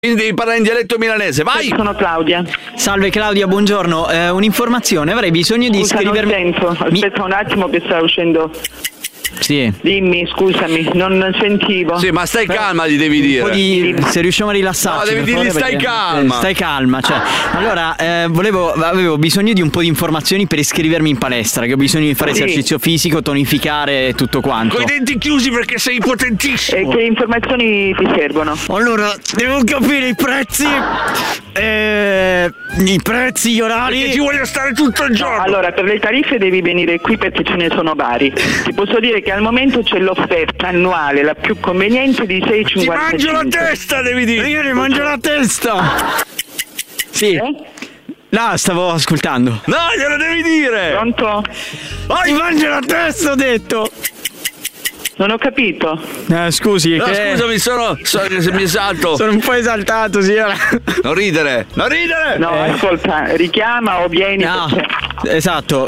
Quindi devi parlare in dialetto milanese, vai! Sono Claudia. Salve Claudia, buongiorno. Un'informazione, avrei bisogno di iscrivermi. Non sento. Aspetta un attimo che sta uscendo. Sì. Dimmi, scusami, non sentivo. Sì, ma stai calma, gli devi dire. Se riusciamo a rilassarci. No, devi dirgli stai calma. Stai calma, cioè. Allora, avevo bisogno di un po' di informazioni per iscrivermi in palestra, che ho bisogno di fare esercizio fisico, tonificare e tutto quanto. Con i denti chiusi perché sei potentissimo. E che informazioni ti servono? Allora, devo capire i prezzi. Gli orari. Perché ci voglio stare tutto il giorno. Allora, per le tariffe devi venire qui perché ce ne sono vari. Ti posso dire che al momento c'è l'offerta annuale, la più conveniente di 6,55. Ti mangio la testa, devi dire. Io ne mangio la testa. Sì. No, stavo ascoltando. No, glielo devi dire. Pronto? Ti mangio la testa, ho detto. Non ho capito. Scusi, No, scusami, se mi salto. Sono un po' esaltato, signora. Non ridere, non ridere. No, ascolta, richiama o vieni. No, perché... esatto.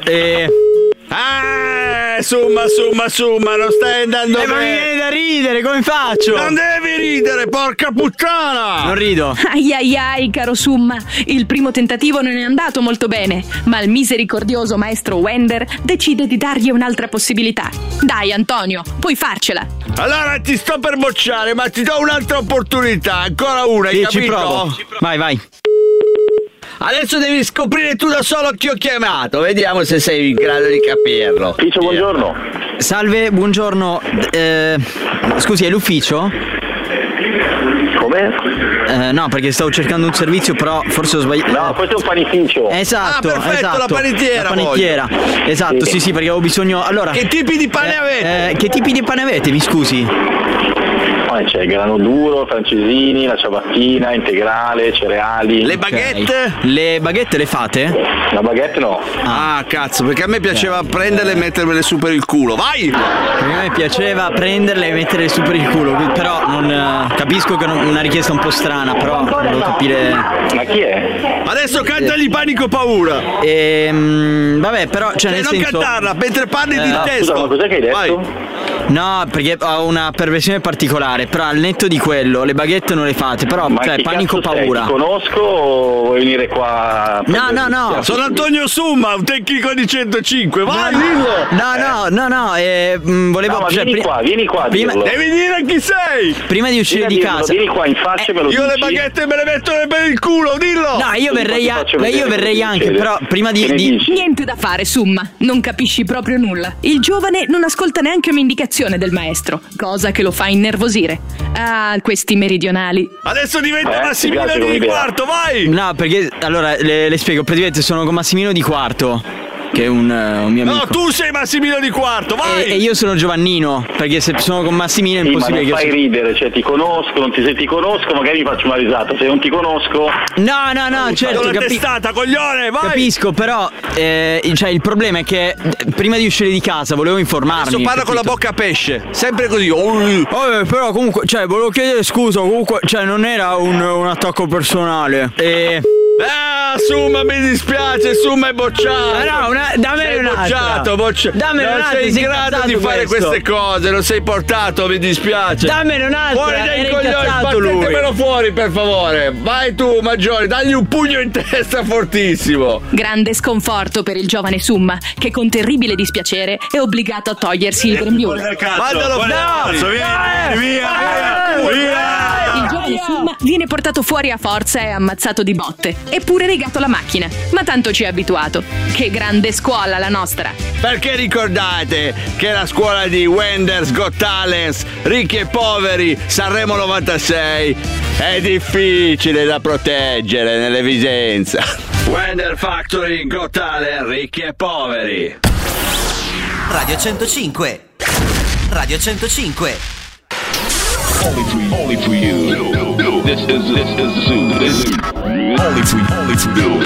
Summa, non stai andando Ma mi bene. viene da ridere, come faccio? Non devi ridere, porca puttana. Non rido. Ai, caro Summa, il primo tentativo non è andato molto bene, ma il misericordioso maestro Wender decide di dargli un'altra possibilità. Dai, Antonio, puoi farcela. Allora ti sto per bocciare, ma ti do un'altra opportunità, ancora una, hai capito? Ci provo. Vai. Adesso devi scoprire tu da solo chi ho chiamato. Vediamo se sei in grado di capirlo. Ufficio, buongiorno. Salve, buongiorno. Scusi, è l'ufficio? Come? No, perché stavo cercando un servizio, però forse ho sbagliato. No, questo è un panificio. Esatto, perfetto, esatto. la panettiera. Esatto, sì, perché avevo bisogno. Allora, Che tipi di pane avete? che tipi di pane avete, mi scusi? C'è grano duro, francesini, la ciabattina, integrale, cereali. Le baguette? Le baguette le fate? La baguette no. Ah, cazzo, perché a me piaceva prenderle e mettermele su per il culo. Vai! Perché a me piaceva prenderle e metterle su per il culo, però non capisco che è una richiesta un po' strana, però volevo capire. Ma chi è? Adesso cantagli Panico Paura. Vabbè, però nel non senso. cantarla, mentre parli di Scusa, testo. ma cos'è che hai detto? Vai. No, perché ho una perversione particolare, però al netto di quello, le baguette non le fate, però Ma cioè chi Panico cazzo sei? Paura. Ti conosco o vuoi venire qua? a No, prendere- no. Sono Antonio Summa, un tecnico di 105. Vai, dillo. No, volevo. No, ma cioè, vieni qua, prima- dirlo. Devi dire chi sei. Prima di uscire di Dirlo, casa. Vieni qua in faccia e me lo Io le dici. baguette me le metto per il culo, dillo. No, io verrei, Faccio vedere io verrei cosa anche, succede. però prima Che ne di. dici? Niente da fare, Summa, non capisci proprio nulla. Il giovane non ascolta neanche un'indicazione del maestro, cosa che lo fa innervosire. Ah, questi meridionali. Adesso diventa ti Massimino piace come di idea? quarto, vai. No, perché allora le spiego, praticamente sono con Massimino di Quarto, che è un mio amico. No, tu sei Massimino di quarto, vai. E io sono Giovannino, perché se sono con Massimino è Sì, ma impossibile non che fai io. ridere, cioè ti conosco, se ti conosco magari mi faccio una risata, se non ti conosco... No, certo, Con la testata, coglione, vai. capisco, però cioè il problema è che prima di uscire di casa volevo informarmi. Adesso parla con la capito? bocca a pesce, sempre così. Però comunque, cioè, volevo chiedere scusa, comunque, cioè, non era un attacco personale. Summa, mi dispiace, Summa è bocciato. Dammene un'altra. Bocciato. Dammene non un'altra, sei in sei grado di incazzato fare questo. queste cose, non sei portato, mi dispiace. Dammene un'altra. Fuori dai era coglioni, incazzato lui. sbattetemelo fuori per favore. Vai tu, Maggiore, dagli un pugno in testa fortissimo. Grande sconforto per il giovane Summa, che con terribile dispiacere è obbligato a togliersi il grembiule. Mandalo fuori. Via. Il giovane Summa viene portato fuori a forza e ammazzato di botte, eppure rigato la macchina. Ma tanto ci è abituato. Che grande scuola la nostra! Perché ricordate che la scuola di Wender's Got Talents, Ricchi e Poveri, Sanremo 96 è difficile da proteggere nell'evidenza. Wender Factory Got Talent, Ricchi e Poveri. Radio 105. Radio 105. Only for you. This is Zoo. Only for you.